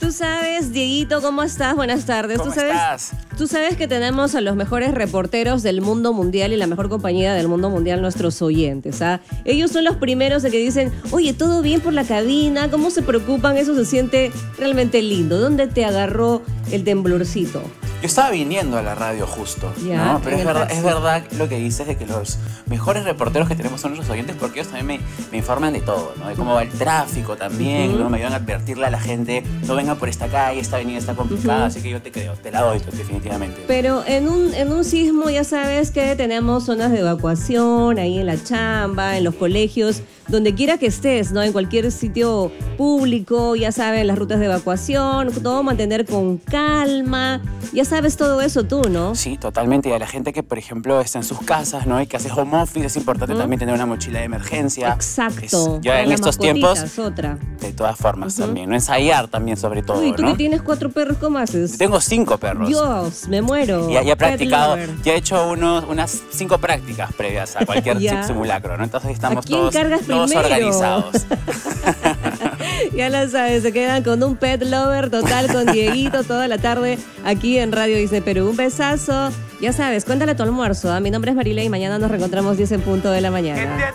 Tú sabes, Dieguito, ¿cómo estás? Buenas tardes. ¿Cómo estás? Tú sabes que tenemos a los mejores reporteros del mundo mundial y la mejor compañía del mundo mundial, nuestros oyentes, ¿ah? Ellos son los primeros de que dicen, oye, ¿todo bien por la cabina? ¿Cómo se preocupan? Eso se siente realmente lindo. ¿Dónde te agarró el temblorcito? Yo estaba viniendo a la radio justo, Ya, ¿no? Pero en es verdad lo que dices de que los mejores reporteros que tenemos son nuestros oyentes, porque ellos también me informan de todo, ¿no? De cómo va el tráfico también, ¿no? Me ayudan a advertirle a la gente, no venga por esta calle, esta avenida está complicada, así que yo te creo, te la doy definitivamente. Pero en un sismo ya sabes que tenemos zonas de evacuación, ahí en la chamba, en los colegios, donde quiera que estés, ¿no? En cualquier sitio público, ya saben, las rutas de evacuación, todo mantener con calma. Ya sabes todo eso tú, ¿no? Sí, totalmente. Y a la gente que, por ejemplo, está en sus casas, ¿no? Y que hace home office, es importante también tener una mochila de emergencia. Exacto. Ya en estos tiempos, otra. de todas formas también, ¿no? Ensayar también sobre todo, Uy, tú ¿no? que tienes 4 perros, ¿cómo haces? Tengo 5 perros. Dios, me muero. Ya he practicado, Pet lover. ya he hecho unas 5 prácticas previas a cualquier simulacro, ¿no? Entonces estamos ¿A quién todos cargas primero? organizados. Ya lo sabes, se quedan con un pet lover total con Dieguito toda la tarde aquí en Radio Disney Perú. Un besazo. Ya sabes, cuéntale tu almuerzo. Mi nombre es Marilei y mañana nos reencontramos 10 en punto de la mañana.